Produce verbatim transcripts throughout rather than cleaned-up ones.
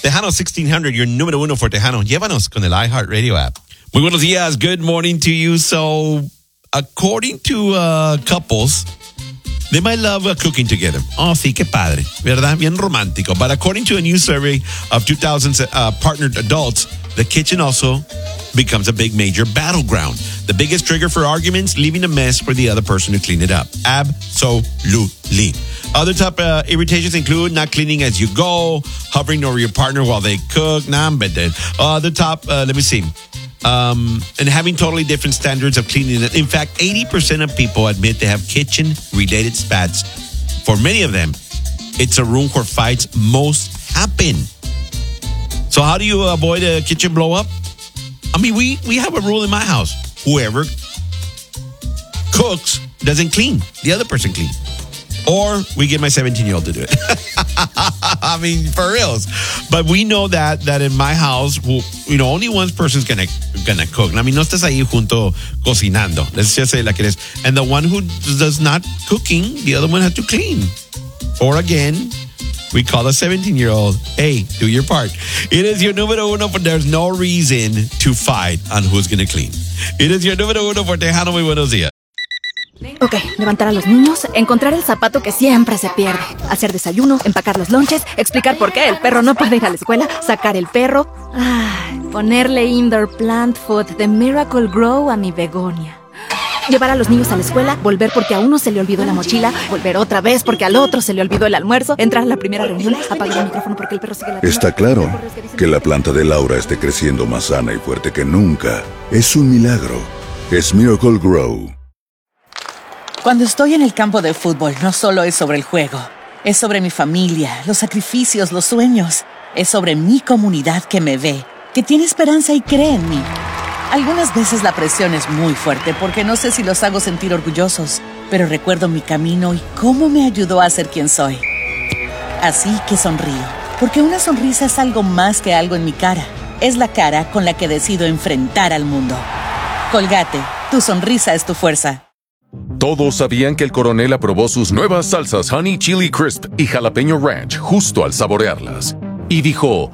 Tejano sixteen hundred, your número uno for Tejano. Llévanos con el iHeartRadio app. Muy buenos días. Good morning to you. So, according to uh, couples, they might love uh, cooking together. Oh, sí, qué padre, ¿verdad? Bien romántico. But according to a new survey of two thousand uh, partnered adults, the kitchen also becomes a big major battleground. The biggest trigger for arguments, leaving a mess for the other person to clean it up. Absolutely. Other top uh, irritations include not cleaning as you go, hovering over your partner while they cook. Nah, I'm better. Other top, uh, let me see. Um, and having totally different standards of cleaning. In fact, eighty percent of people admit they have kitchen-related spats. For many of them, it's a room where fights most happen. So how do you avoid a kitchen blow-up? I mean, we, we have a rule in my house. Whoever cooks doesn't clean. The other person cleans. Or we get my seventeen-year-old to do it. I mean, for reals. But we know that that in my house, you know, only one person's gonna gonna cook. I mean, no estás ahí junto cocinando. Let's just say like it is. And the one who does not cooking, the other one has to clean. Or again, we call a seventeen-year-old, hey, do your part. It is your número uno, but there's no reason to fight on who's gonna clean. It is your número uno for Tejano. Muy buenos días. Ok, levantar a los niños, encontrar el zapato que siempre se pierde, hacer desayuno, empacar los lonches, explicar por qué el perro no puede ir a la escuela, sacar el perro, ay, ponerle indoor plant food de Miracle Grow a mi begonia. Llevar a los niños a la escuela, volver porque a uno se le olvidó la mochila, volver otra vez porque al otro se le olvidó el almuerzo, entrar a la primera reunión, apagar el micrófono porque el perro sigue la... Está claro que la planta de Laura esté creciendo más sana y fuerte que nunca. Es un milagro. Es Miracle Grow. Cuando estoy en el campo de fútbol, no solo es sobre el juego. Es sobre mi familia, los sacrificios, los sueños. Es sobre mi comunidad que me ve, que tiene esperanza y cree en mí. Algunas veces la presión es muy fuerte porque no sé si los hago sentir orgullosos, pero recuerdo mi camino y cómo me ayudó a ser quien soy. Así que sonrío, porque una sonrisa es algo más que algo en mi cara. Es la cara con la que decido enfrentar al mundo. Colgate, tu sonrisa es tu fuerza. Todos sabían que el coronel aprobó sus nuevas salsas Honey Chili Crisp y Jalapeño Ranch justo al saborearlas. Y dijo...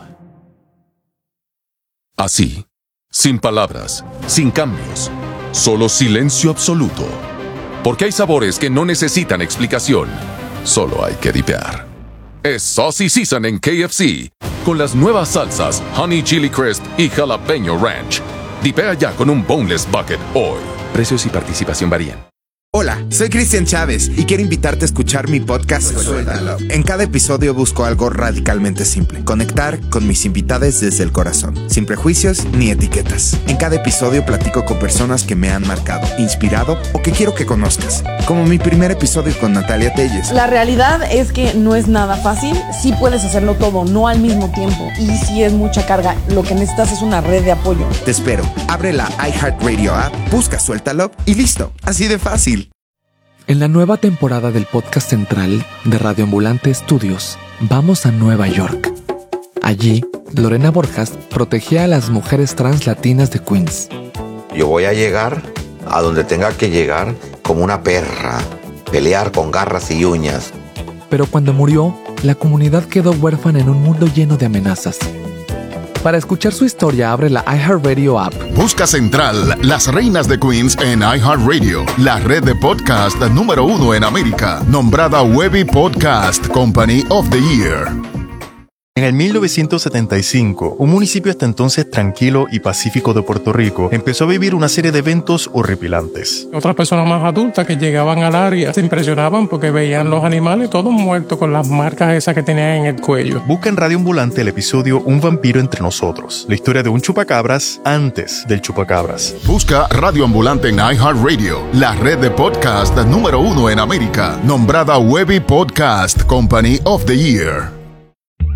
así, sin palabras, sin cambios, solo silencio absoluto. Porque hay sabores que no necesitan explicación, solo hay que dipear. Es Saucy Season en K F C, con las nuevas salsas Honey Chili Crisp y Jalapeño Ranch. Dipea ya con un Boneless Bucket hoy. Precios y participación varían. Hola, soy Cristian Chávez y quiero invitarte a escuchar mi podcast Suéltalo. En cada episodio busco algo radicalmente simple: conectar con mis invitados desde el corazón, sin prejuicios ni etiquetas. En cada episodio platico con personas que me han marcado, inspirado o que quiero que conozcas, como mi primer episodio con Natalia Telles. La realidad es que no es nada fácil. Sí puedes hacerlo todo, no al mismo tiempo, y sí es mucha carga. Lo que necesitas es una red de apoyo. Te espero. Abre la iHeartRadio app, busca Suéltalo y listo. Así de fácil. En la nueva temporada del podcast central de Radio Ambulante Studios, vamos a Nueva York. Allí, Lorena Borjas protegía a las mujeres trans latinas de Queens. Yo voy a llegar a donde tenga que llegar como una perra, pelear con garras y uñas. Pero cuando murió, la comunidad quedó huérfana en un mundo lleno de amenazas. Para escuchar su historia, abre la iHeartRadio app. Busca Central, Las Reinas de Queens en iHeartRadio, la red de podcast número uno en América, nombrada Webby Podcast Company of the Year. En el mil novecientos setenta y cinco, un municipio hasta entonces tranquilo y pacífico de Puerto Rico empezó a vivir una serie de eventos horripilantes. Otras personas más adultas que llegaban al área se impresionaban porque veían los animales todos muertos con las marcas esas que tenían en el cuello. Busca en Radio Ambulante el episodio Un vampiro entre nosotros, la historia de un chupacabras antes del chupacabras. Busca Radio Ambulante en iHeartRadio, la red de podcast número uno en América, nombrada Webby Podcast Company of the Year.